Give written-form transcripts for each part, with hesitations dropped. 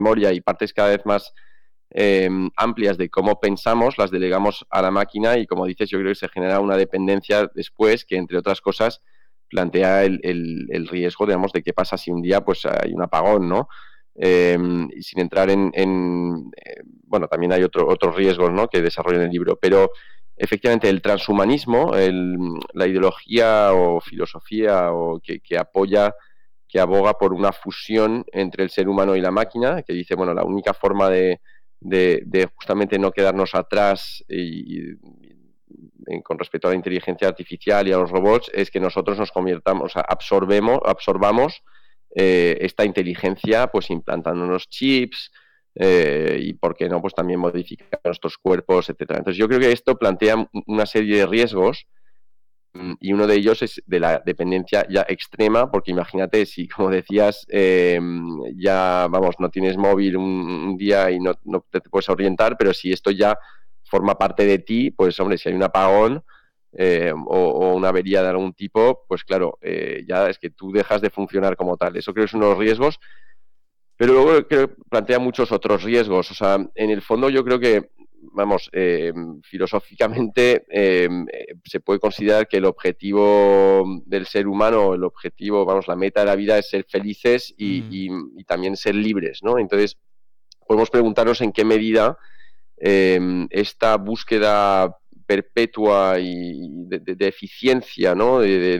memoria y partes cada vez más amplias de cómo pensamos, las delegamos a la máquina y, como dices, yo creo que se genera una dependencia después que, entre otras cosas, plantea el riesgo, digamos, de qué pasa si un día pues hay un apagón, ¿no? Y sin entrar bueno, también hay otros riesgos, ¿no?, que desarrollo en el libro, pero efectivamente el transhumanismo, la ideología o filosofía que apoya, que aboga por una fusión entre el ser humano y la máquina, que dice, bueno, la única forma de justamente no quedarnos atrás con respecto a la inteligencia artificial y a los robots es que nosotros nos convirtamos, o sea, absorbamos esta inteligencia pues implantándonos chips y, ¿por qué no?, pues también modificar nuestros cuerpos, etcétera. Entonces yo creo que esto plantea una serie de riesgos y uno de ellos es de la dependencia ya extrema, porque imagínate si, como decías, ya, vamos, no tienes móvil un día y no te puedes orientar, pero si esto ya forma parte de ti, pues hombre, si hay un apagón o una avería de algún tipo, pues claro, ya es que tú dejas de funcionar como tal. Eso creo que es uno de los riesgos, pero luego creo que plantea muchos otros riesgos. O sea, en el fondo yo creo que, vamos, filosóficamente se puede considerar que el objetivo del ser humano, el objetivo, vamos, la meta de la vida es ser felices y también ser libres, ¿no? Entonces, podemos preguntarnos en qué medida esta búsqueda perpetua y de eficiencia, ¿no?,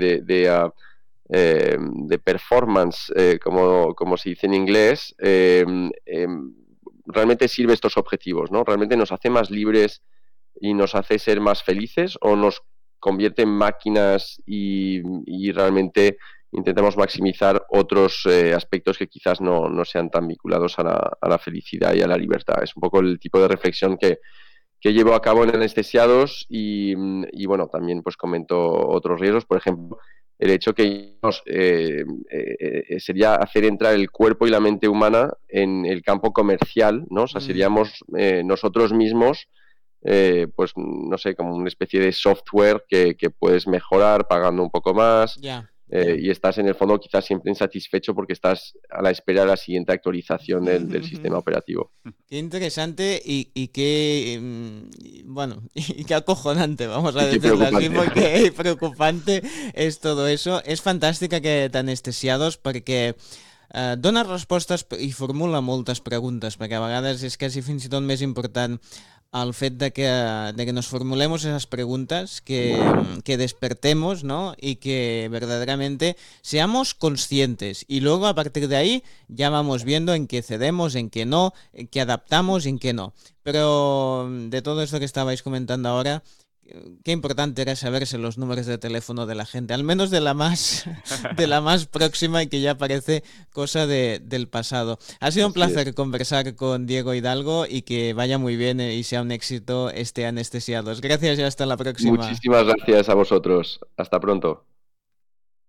de performance, como se dice en inglés, realmente sirve estos objetivos, ¿no? ¿Realmente nos hace más libres y nos hace ser más felices, o nos convierte en máquinas y realmente intentamos maximizar otros aspectos que quizás no sean tan vinculados a la felicidad y a la libertad? Es un poco el tipo de reflexión que llevo a cabo en Anestesiados y bueno, también pues comento otros riesgos, por ejemplo, el hecho que sería hacer entrar el cuerpo y la mente humana en el campo comercial, ¿no? O sea, seríamos nosotros mismos, pues no sé, como una especie de software que puedes mejorar pagando un poco más. Ya. Y estás en el fondo quizás siempre insatisfecho porque estás a la espera de la siguiente actualización del sistema operativo. Qué interesante y qué, bueno, y qué acojonante, vamos a Y qué decirlo así, preocupante. porque preocupante es todo eso. És fantàstica aquest Anestesiados perquè dona respostes i formula moltes preguntes, perquè a vegades és quasi fins i tot més important el fet de que nos formulemos esas preguntas, que despertemos, ¿no? Y que verdaderamente seamos conscientes. Y luego a partir de ahí ya vamos viendo en qué cedemos, en qué no, en qué adaptamos y en qué no. Pero de todo esto que estabais comentando ahora, qué importante era saberse los números de teléfono de la gente, al menos de la más, de la más próxima y que ya parece cosa del pasado. Ha sido un Así es. placer conversar con Diego Hidalgo y que vaya muy bien y sea un éxito este Anestesiados. Gracias y hasta la próxima. Muchísimas gracias a vosotros. Hasta pronto.